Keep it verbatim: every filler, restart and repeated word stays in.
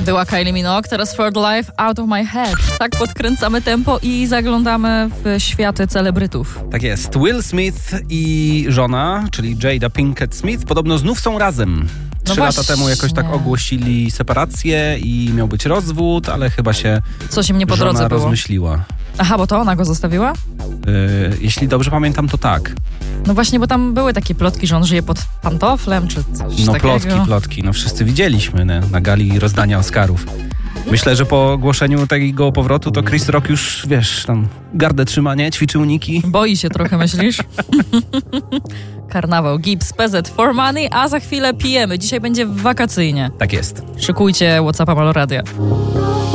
Była Kylie Minogue, teraz For the Life, Out of My Head. Tak podkręcamy tempo i zaglądamy w światy celebrytów. Tak jest. Will Smith i żona, czyli Jada Pinkett Smith, podobno znów są razem. Trzy No lata temu jakoś tak ogłosili separację i miał być rozwód, ale chyba się Coś im nie po drodze żona było. rozmyśliła. Aha, bo to ona go zostawiła? Yy, jeśli dobrze pamiętam, to tak. No właśnie, bo tam były takie plotki, że on żyje pod pantoflem, czy coś No takiego. plotki, plotki. No wszyscy widzieliśmy na, na gali rozdania Oscarów. Myślę, że po ogłoszeniu tego powrotu to Chris Rock już, wiesz, tam gardę trzyma, nie? Ćwiczy uniki. Boi się trochę, myślisz? Karnawał, Gibbs, P Z, For Money, a za chwilę pijemy. Dzisiaj będzie wakacyjnie. Tak jest. Szykujcie WhatsAppa Malo Radia.